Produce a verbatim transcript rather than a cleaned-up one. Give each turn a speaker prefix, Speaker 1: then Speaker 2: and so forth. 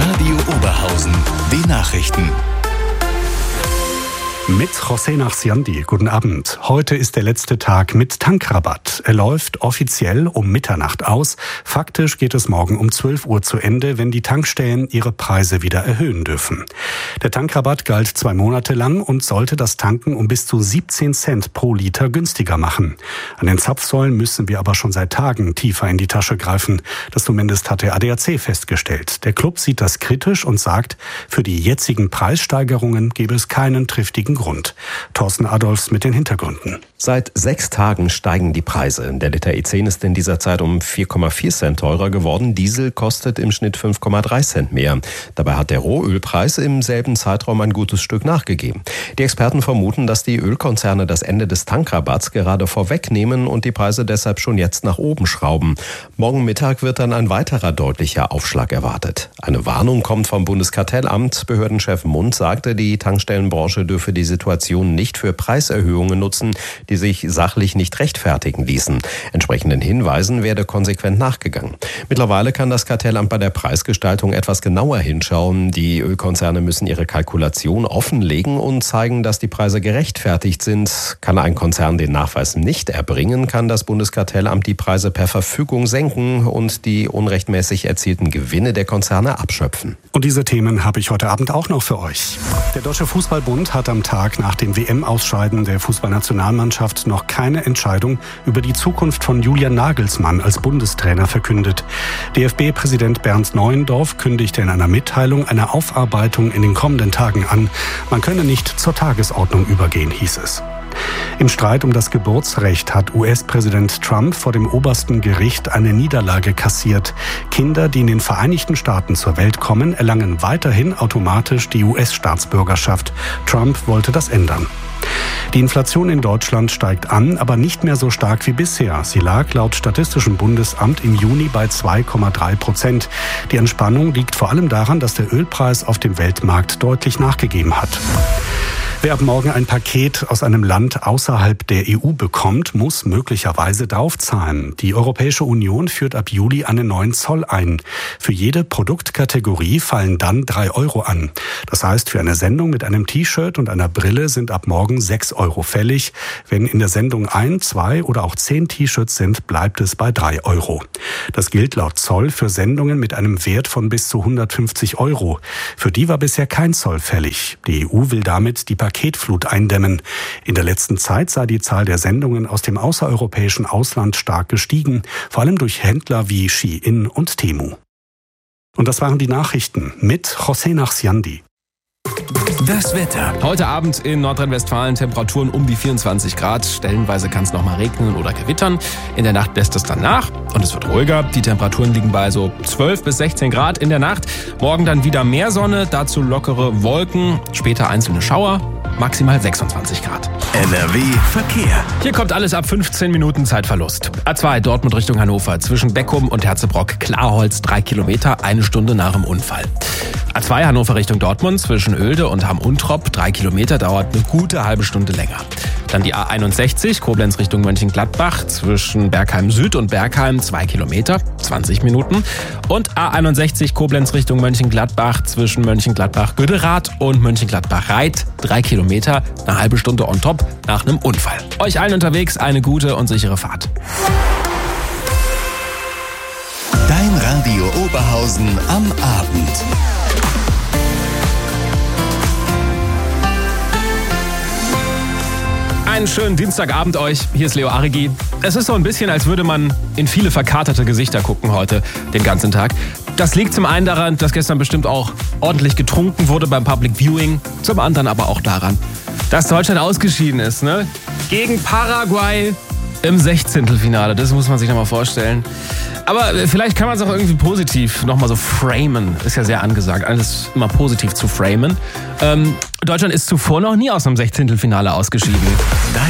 Speaker 1: Radio Oberhausen, die Nachrichten.
Speaker 2: Mit José Nachsiandi. Guten Abend. Heute ist der letzte Tag mit Tankrabatt. Er läuft offiziell um Mitternacht aus. Faktisch geht es morgen um zwölf Uhr zu Ende, wenn die Tankstellen ihre Preise wieder erhöhen dürfen. Der Tankrabatt galt zwei Monate lang und sollte das Tanken um bis zu siebzehn Cent pro Liter günstiger machen. An den Zapfsäulen müssen wir aber schon seit Tagen tiefer in die Tasche greifen. Das zumindest hat der A D A C festgestellt. Der Club sieht das kritisch und sagt, für die jetzigen Preissteigerungen gebe es keinen triftigen Grund. Thorsten Adolfs mit den Hintergründen.
Speaker 3: Seit sechs Tagen steigen die Preise. Der Liter E zehn ist in dieser Zeit um vier Komma vier Cent teurer geworden. Diesel kostet im Schnitt fünf Komma drei Cent mehr. Dabei hat der Rohölpreis im selben Zeitraum ein gutes Stück nachgegeben. Die Experten vermuten, dass die Ölkonzerne das Ende des Tankrabatts gerade vorwegnehmen und die Preise deshalb schon jetzt nach oben schrauben. Morgen Mittag wird dann ein weiterer deutlicher Aufschlag erwartet. Eine Warnung kommt vom Bundeskartellamt. Behördenchef Mund sagte, die Tankstellenbranche dürfe die Situation nicht für Preiserhöhungen nutzen, die sich sachlich nicht rechtfertigen ließen. Entsprechenden Hinweisen werde konsequent nachgegangen. Mittlerweile kann das Kartellamt bei der Preisgestaltung etwas genauer hinschauen. Die Ölkonzerne müssen ihre Kalkulation offenlegen und zeigen, dass die Preise gerechtfertigt sind. Kann ein Konzern den Nachweis nicht erbringen, kann das Bundeskartellamt die Preise per Verfügung senken und die unrechtmäßig erzielten Gewinne der Konzerne abschöpfen.
Speaker 2: Und diese Themen habe ich heute Abend auch noch für euch. Der Deutsche Fußballbund hat am Tag nach dem W M-Ausscheiden der Fußballnationalmannschaft noch keine Entscheidung über die Zukunft von Julian Nagelsmann als Bundestrainer verkündet. D F B-Präsident Bernd Neuendorf kündigte in einer Mitteilung eine Aufarbeitung in den kommenden Tagen an. Man könne nicht zur Tagesordnung übergehen, hieß es. Im Streit um das Geburtsrecht hat U S-Präsident Trump vor dem obersten Gericht eine Niederlage kassiert. Kinder, die in den Vereinigten Staaten zur Welt kommen, erlangen weiterhin automatisch die U S-Staatsbürgerschaft. Trump wollte das ändern. Die Inflation in Deutschland steigt an, aber nicht mehr so stark wie bisher. Sie lag laut Statistischem Bundesamt im Juni bei zwei Komma drei Prozent. Die Entspannung liegt vor allem daran, dass der Ölpreis auf dem Weltmarkt deutlich nachgegeben hat. Wer ab morgen ein Paket aus einem Land außerhalb der E U bekommt, muss möglicherweise draufzahlen. Die Europäische Union führt ab Juli einen neuen Zoll ein. Für jede Produktkategorie fallen dann drei Euro an. Das heißt, für eine Sendung mit einem T-Shirt und einer Brille sind ab morgen sechs Euro fällig. Wenn in der Sendung ein, zwei oder auch zehn T-Shirts sind, bleibt es bei drei Euro. Das gilt laut Zoll für Sendungen mit einem Wert von bis zu hundertfünfzig Euro. Für die war bisher kein Zoll fällig. Die E U will damit die Paketflut eindämmen. In der letzten Zeit sei die Zahl der Sendungen aus dem außereuropäischen Ausland stark gestiegen, vor allem durch Händler wie Shein und Temu. Und das waren die Nachrichten mit José Nachsiandi.
Speaker 1: Das Wetter.
Speaker 4: Heute Abend in Nordrhein-Westfalen Temperaturen um die vierundzwanzig Grad. Stellenweise kann es noch mal regnen oder gewittern. In der Nacht lässt es dann nach und es wird ruhiger. Die Temperaturen liegen bei so zwölf bis sechzehn Grad in der Nacht. Morgen dann wieder mehr Sonne, dazu lockere Wolken, später einzelne Schauer. Maximal sechsundzwanzig Grad.
Speaker 1: N R W Verkehr.
Speaker 4: Hier kommt alles ab fünfzehn Minuten Zeitverlust. A zwei Dortmund Richtung Hannover zwischen Beckum und Herzebrock. Klarholz drei Kilometer, eine Stunde nach dem Unfall. A zwei Hannover Richtung Dortmund zwischen Oelde und Hamm-Untrop. drei Kilometer, dauert eine gute halbe Stunde länger. Dann die A einundsechzig Koblenz Richtung Mönchengladbach zwischen Bergheim Süd und Bergheim zwei Kilometer, zwanzig Minuten. Und A einundsechzig Koblenz Richtung Mönchengladbach zwischen Mönchengladbach-Göderath und Mönchengladbach-Reit drei Kilometer, eine halbe Stunde on top nach einem Unfall. Euch allen unterwegs eine gute und sichere Fahrt.
Speaker 1: Dein Radio Oberhausen am Abend.
Speaker 4: Einen schönen Dienstagabend euch. Hier ist Leo Arigi. Es ist so ein bisschen, als würde man in viele verkaterte Gesichter gucken heute, den ganzen Tag. Das liegt zum einen daran, dass gestern bestimmt auch ordentlich getrunken wurde beim Public Viewing. Zum anderen aber auch daran, dass Deutschland ausgeschieden ist, ne? Gegen Paraguay im Sechzehntelfinale. Das muss man sich nochmal vorstellen. Aber vielleicht kann man es auch irgendwie positiv nochmal so framen. Ist ja sehr angesagt, alles immer positiv zu framen. Ähm, Deutschland ist zuvor noch nie aus einem Sechzehntelfinale ausgeschieden.